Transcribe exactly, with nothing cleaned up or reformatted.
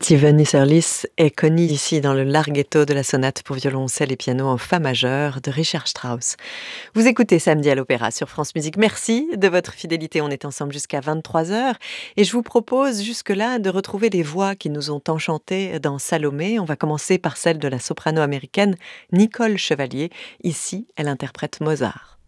Steven Isserlis est connu ici dans le larghetto de la sonate pour violoncelle et piano en fa majeur de Richard Strauss. Vous écoutez Samedi à l'Opéra sur France Musique. Merci de votre fidélité. On est ensemble jusqu'à vingt-trois heures et je vous propose jusque-là de retrouver les voix qui nous ont enchantés dans Salomé. On va commencer par celle de la soprano américaine Nicole Chevalier. Ici, elle interprète Mozart.